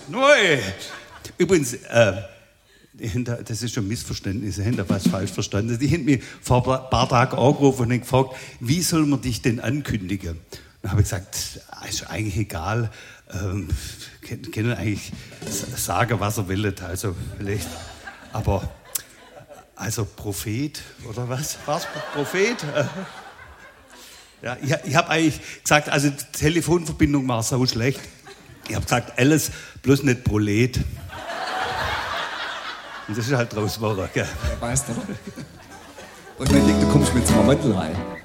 Neu. Übrigens, das ist schon Missverständnis, Sie haben da was falsch verstanden. Die haben mich vor ein paar Tagen angerufen und gefragt, wie soll man dich denn ankündigen? Dann habe ich gesagt, ist eigentlich egal, können eigentlich sagen, was er will, also vielleicht, aber, also Prophet, oder was? War's Prophet? Ja, ich habe eigentlich gesagt, also die Telefonverbindung war so schlecht. Ich habe gesagt, alles, bloß nicht Prolet. Und das ist halt draus geworden, gell? Weißt du? Und wenn du kommst mit so einem Mantel rein.